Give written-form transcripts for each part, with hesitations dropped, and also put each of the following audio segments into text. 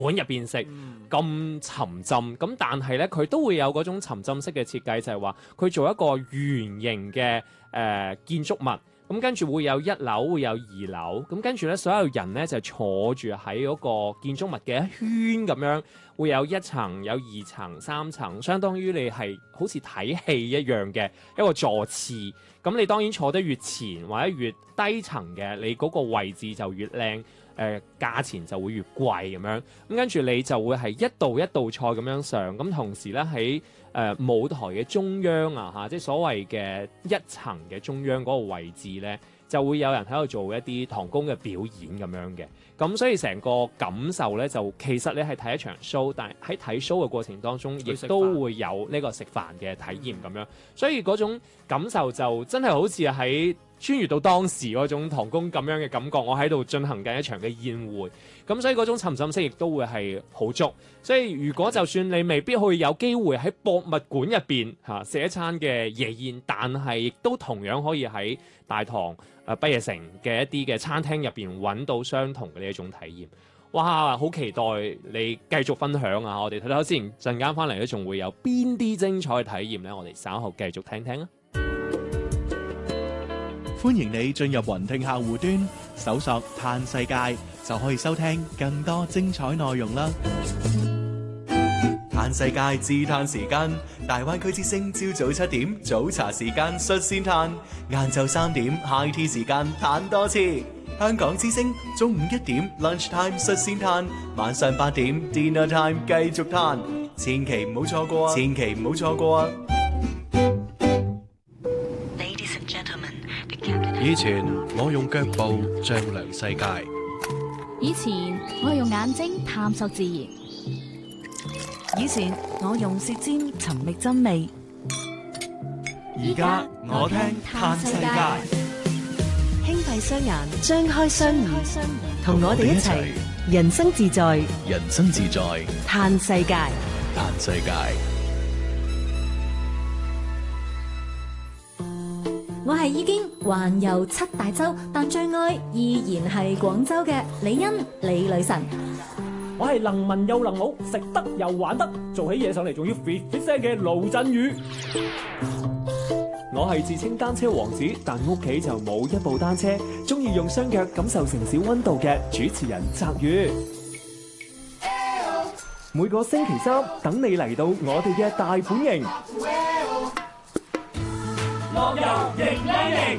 館入邊食咁沉浸，咁但係咧佢都會有嗰種沉浸式嘅設計，就係話佢做一個圓形嘅建築物。咁跟住會有一樓，會有二樓，咁跟住咧所有人咧就坐住喺嗰個建築物嘅一圈咁樣，會有一層、有二層、三層，相當於你係好似睇戲一樣嘅一個座次。咁你當然坐得越前或者越低層嘅，你嗰個位置就越靚，價錢就會越貴咁樣。咁跟住你就會係一道一道菜咁樣上，咁同時咧喺舞台嘅中央啊嚇，即係所謂嘅一層嘅中央嗰個位置咧，就會有人喺度做一啲唐宮嘅表演咁樣嘅。咁所以成個感受咧，就其實你係睇一場 show， 但係喺睇 show 嘅過程當中，亦都會有呢個食飯嘅體驗咁樣。所以嗰種感受就真係好似喺穿越到當時嗰種唐宮咁樣嘅感覺，我喺度進行緊一場嘅宴會，咁所以嗰種沉浸式亦都會係好足。所以如果就算你未必去有機會喺博物館入邊食一餐嘅夜宴，但係亦都同樣可以喺大堂不夜城嘅一啲嘅餐廳入邊揾到相同嘅呢一種體驗。哇！好期待你繼續分享啊！我哋睇睇先，陣間翻嚟咧仲會有邊啲精彩嘅體驗呢？我哋稍後繼續聽聽啊！ 歡迎你進入雲聽客戶端，搜索嘆世界，就可以收聽更多精彩內容啦！嘆世界自嘆時間，大灣區之聲朝早7點早茶時間率先嘆，晏晝3點 high tea 時間嘆多次。香港之聲中午1點 lunch time 率先嘆，晚上8點 dinner time 繼續嘆，千祈唔好錯過啊！千祈唔好錯過啊！ 以前我用腳步丈量世界， 以前我用眼睛探索自然， 以前我用舌尖尋覓真味， 而家我聽嘆世界， 輕閉雙眼，張開雙耳，同我哋一齊人生自在， 人生自在， 嘆世界， 嘆世界。 我係已經環遊7大洲，但最愛依然係廣州嘅李欣李女神。 我係能文又能武，食得又玩得，做起嘢上嚟仲要 fit 聲嘅盧振宇。我係自稱單車王子，但屋企就冇一部單車，中意用雙腳感受城市溫度嘅主持人澤宇。每個星期三等你嚟到我哋嘅大本營。樂遊迎靚營，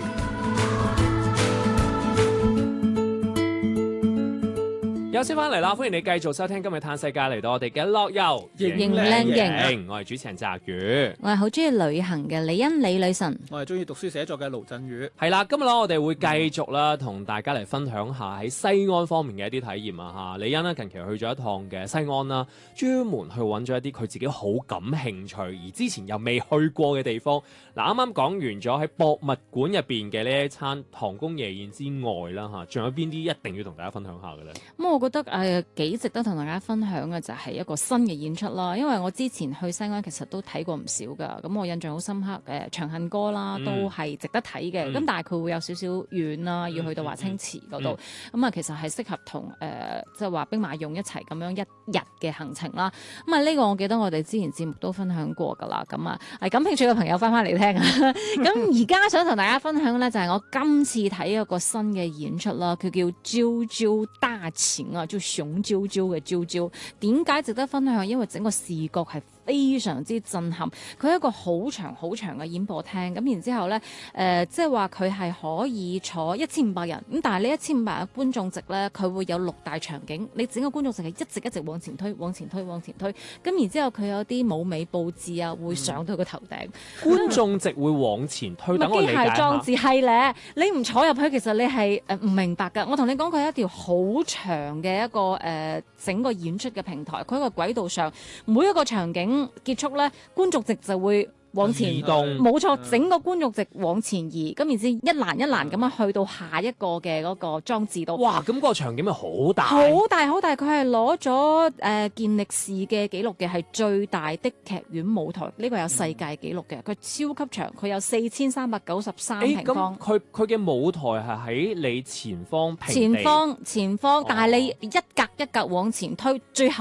有先翻嚟啦！歡迎你繼續收聽今日嘆世界，嚟到我哋嘅樂遊迎靚營。 我係主持人澤宇， 我係好中意旅行嘅李欣李女神。 我係中意讀書寫作嘅盧振宇。 係啦，今日我哋會繼續啦，同大家嚟分享下喺西安方面嘅一啲體驗啊！李欣呢近期去咗一趟嘅西安啦，專門去揾咗一啲佢自己好感興趣而之前又未去過嘅地方。嗱，啱啱講完咗喺博物館入邊嘅呢一餐唐宮夜宴之外啦，嚇，仲有邊啲一定要同大家分享下嘅咧？ 咁我覺得幾值得同大家分享嘅就係一個新嘅演出啦，因為我之前去西安其實都睇過唔少㗎，咁我印象好深刻長恨歌啦，都係值得睇嘅。咁但係佢會有少少遠啦，要去到華清池嗰度，咁啊其實係適合同即係話兵馬俑一齊咁樣一日嘅行程啦。咁啊呢個我記得我哋之前節目都分享過㗎啦，咁啊感興趣嘅朋友翻嚟聽啊。咁而家想同大家分享咧，就係我今次睇一個新嘅演出啦，佢叫啾啾大情啊，叫熊啾啾嘅啾啾。點解值得分享？因為整個視覺係非常之震撼，佢係一個好長好長嘅演播廳，咁然之後咧，即係話佢係可以坐1500人，咁但係呢1500人嘅觀眾席咧，佢會有6大場景，你整個觀眾席係一直往前推，往前推，往前推，咁然之後佢有啲舞美佈置啊，會上到佢個頭頂， 觀眾席會往前推，等我理解下。機械裝置係咧，你唔坐入去，其實你係唔明白㗎。我同你講，佢係一條好長嘅一個整個演出嘅平台，佢喺個軌道上，每一個場景結束咧，觀眾席就會往前移動冇錯，整個觀眾席往前移，咁然之一欄一欄咁樣去到下一個嘅嗰個裝置度。 哇！咁個場景咪好大， 好大好大，佢係攞咗健力士嘅紀錄嘅，係最大的劇院舞台，呢個有世界紀錄嘅，佢超級長，佢有4393平方。 咁佢嘅舞台係喺你前方平地前方，但係你一格一格往前推，最後